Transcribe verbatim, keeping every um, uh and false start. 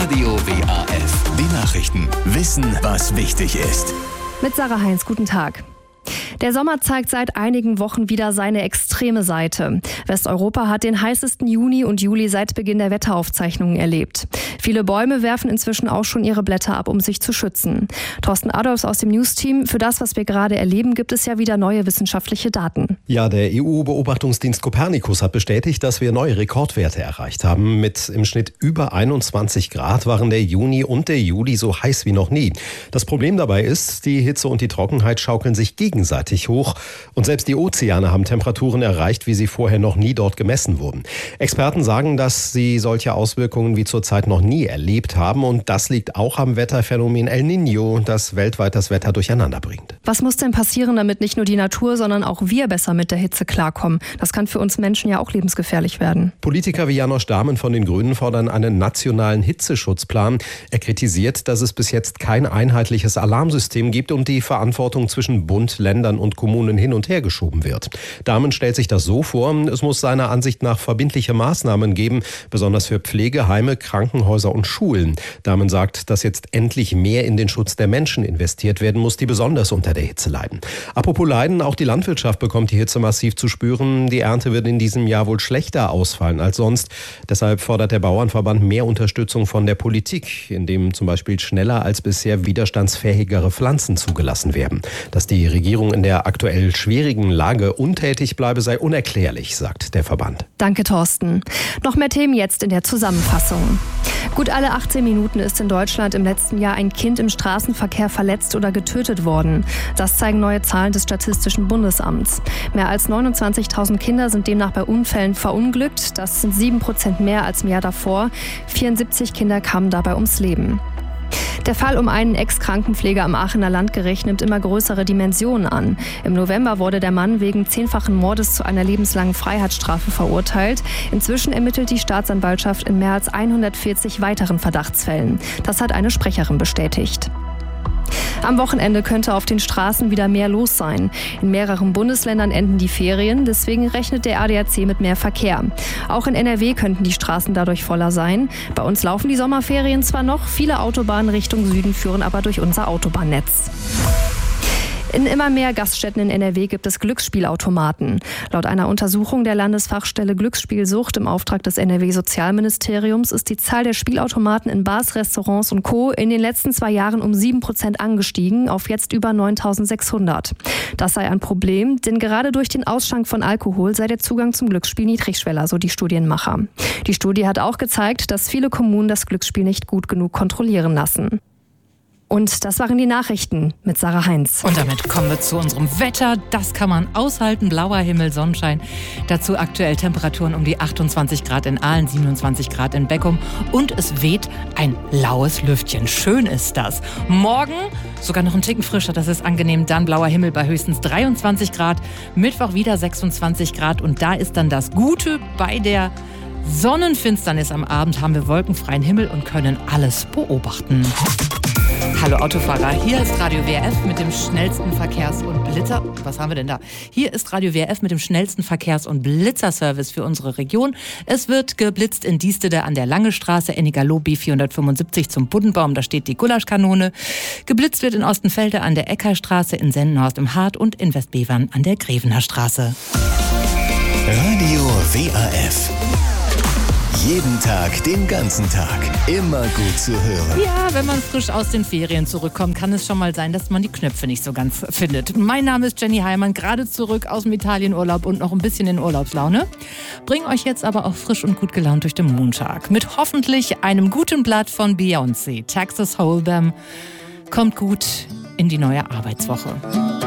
Radio W A F. Die Nachrichten. Wissen, was wichtig ist. Mit Sarah Heinz, guten Tag. Der Sommer zeigt seit einigen Wochen wieder seine extreme Seite. Westeuropa hat den heißesten Juni und Juli seit Beginn der Wetteraufzeichnungen erlebt. Viele Bäume werfen inzwischen auch schon ihre Blätter ab, um sich zu schützen. Thorsten Adolfs aus dem News-Team. Für das, was wir gerade erleben, gibt es ja wieder neue wissenschaftliche Daten. Ja, der E U-Beobachtungsdienst Copernicus hat bestätigt, dass wir neue Rekordwerte erreicht haben. Mit im Schnitt über einundzwanzig Grad waren der Juni und der Juli so heiß wie noch nie. Das Problem dabei ist, die Hitze und die Trockenheit schaukeln sich gegenseitig hoch und selbst die Ozeane haben Temperaturen erreicht, wie sie vorher noch nie dort gemessen wurden. Experten sagen, dass sie solche Auswirkungen wie zurzeit noch nie erlebt haben und das liegt auch am Wetterphänomen El Niño, das weltweit das Wetter durcheinander bringt. Was muss denn passieren, damit nicht nur die Natur, sondern auch wir besser mit der Hitze klarkommen? Das kann für uns Menschen ja auch lebensgefährlich werden. Politiker wie Janosch Dahmen von den Grünen fordern einen nationalen Hitzeschutzplan. Er kritisiert, dass es bis jetzt kein einheitliches Alarmsystem gibt und die Verantwortung zwischen Bund, Ländern und Kommunen hin und her geschoben wird. Dahmen stellt sich das so vor, es muss seiner Ansicht nach verbindliche Maßnahmen geben, besonders für Pflegeheime, Krankenhäuser und Schulen. Dahmen sagt, dass jetzt endlich mehr in den Schutz der Menschen investiert werden muss, die besonders unter der Hitze leiden. Apropos Leiden, auch die Landwirtschaft bekommt die Hitze massiv zu spüren. Die Ernte wird in diesem Jahr wohl schlechter ausfallen als sonst. Deshalb fordert der Bauernverband mehr Unterstützung von der Politik, indem zum Beispiel schneller als bisher widerstandsfähigere Pflanzen zugelassen werden. Dass die Regierung in der aktuell schwierigen Lage untätig bleibe, sei unerklärlich, sagt der Verband. Danke, Thorsten. Noch mehr Themen jetzt in der Zusammenfassung. Gut alle achtzehn Minuten ist in Deutschland im letzten Jahr ein Kind im Straßenverkehr verletzt oder getötet worden. Das zeigen neue Zahlen des Statistischen Bundesamts. Mehr als neunundzwanzigtausend Kinder sind demnach bei Unfällen verunglückt. Das sind sieben Prozent mehr als im Jahr davor. vierundsiebzig Kinder kamen dabei ums Leben. Der Fall um einen Ex-Krankenpfleger am Aachener Landgericht nimmt immer größere Dimensionen an. Im November wurde der Mann wegen zehnfachen Mordes zu einer lebenslangen Freiheitsstrafe verurteilt. Inzwischen ermittelt die Staatsanwaltschaft in mehr als hundertvierzig weiteren Verdachtsfällen. Das hat eine Sprecherin bestätigt. Am Wochenende könnte auf den Straßen wieder mehr los sein. In mehreren Bundesländern enden die Ferien, deswegen rechnet der A D A C mit mehr Verkehr. Auch in N R W könnten die Straßen dadurch voller sein. Bei uns laufen die Sommerferien zwar noch, viele Autobahnen Richtung Süden führen aber durch unser Autobahnnetz. In immer mehr Gaststätten in N R W gibt es Glücksspielautomaten. Laut einer Untersuchung der Landesfachstelle Glücksspielsucht im Auftrag des N R W-Sozialministeriums ist die Zahl der Spielautomaten in Bars, Restaurants und Co. in den letzten zwei Jahren um sieben Prozent angestiegen, auf jetzt über neuntausendsechshundert. Das sei ein Problem, denn gerade durch den Ausschank von Alkohol sei der Zugang zum Glücksspiel niedrigschwelliger, so die Studienmacher. Die Studie hat auch gezeigt, dass viele Kommunen das Glücksspiel nicht gut genug kontrollieren lassen. Und das waren die Nachrichten mit Sarah Heinz. Und damit kommen wir zu unserem Wetter. Das kann man aushalten. Blauer Himmel, Sonnenschein. Dazu aktuell Temperaturen um die achtundzwanzig Grad in Aalen, siebenundzwanzig Grad in Beckum. Und es weht ein laues Lüftchen. Schön ist das. Morgen sogar noch ein Ticken frischer. Das ist angenehm. Dann blauer Himmel bei höchstens dreiundzwanzig Grad. Mittwoch wieder sechsundzwanzig Grad. Und da ist dann das Gute bei der Sonnenfinsternis am Abend. Haben wir wolkenfreien Himmel und können alles beobachten. Hallo Autofahrer, hier ist Radio W R F mit dem schnellsten Verkehrs- und Blitzer... Was haben wir denn da? Hier ist Radio W R F mit dem schnellsten Verkehrs- und Blitzerservice für unsere Region. Es wird geblitzt in Diestede an der Langestraße, Ennigerloh B vierhundertfünfundsiebzig zum Buddenbaum, da steht die Gulaschkanone. Geblitzt wird in Ostenfelde an der Eckerstraße, in Sendenhorst im Hart und in Westbevern an der Grevener Straße. Radio W A F. Jeden Tag, den ganzen Tag. Immer gut zu hören. Ja, wenn man frisch aus den Ferien zurückkommt, kann es schon mal sein, dass man die Knöpfe nicht so ganz findet. Mein Name ist Jenny Heimann, gerade zurück aus dem Italienurlaub und noch ein bisschen in Urlaubslaune. Bring euch jetzt aber auch frisch und gut gelaunt durch den Montag. Mit hoffentlich einem guten Blatt von Beyoncé. Texas Hold'em kommt gut in die neue Arbeitswoche.